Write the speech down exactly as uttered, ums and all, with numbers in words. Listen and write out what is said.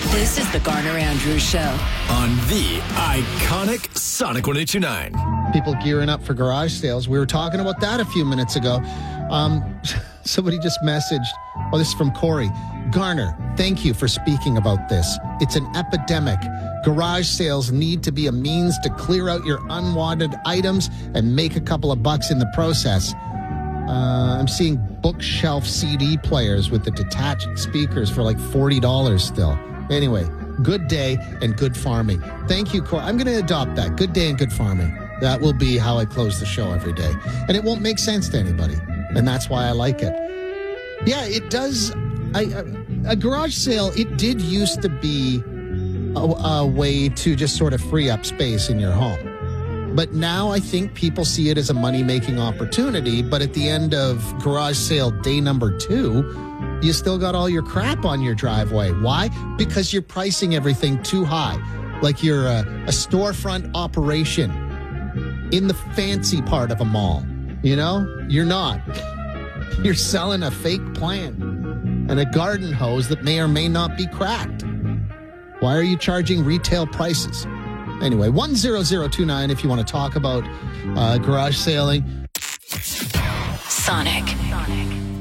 This is the Garner Andrews Show on the iconic Sonic one eight two nine. People gearing up for garage sales. We were talking about that a few minutes ago. Um, somebody just messaged, oh, this is from Corey. Garner, thank you for speaking about this. It's an epidemic. Garage sales need to be a means to clear out your unwanted items and make a couple of bucks in the process. Uh, I'm seeing bookshelf C D players with the detached speakers for like forty dollars still. Anyway, good day and good farming. Thank you, Corey. I'm going to adopt that. Good day and good farming. That will be how I close the show every day. And it won't make sense to anybody. And that's why I like it. Yeah, it does. I, a, a garage sale, it did used to be a, a way to just sort of free up space in your home. But now I think people see it as a money-making opportunity. But at the end of garage sale day number two, you still got all your crap on your driveway. Why? Because you're pricing everything too high. Like you're a, a storefront operation in the fancy part of a mall. You know? You're not. You're selling a fake plant and a garden hose that may or may not be cracked. Why are you charging retail prices? Anyway, one zero zero two nine if you want to talk about uh, garage sailing. Sonic. Sonic.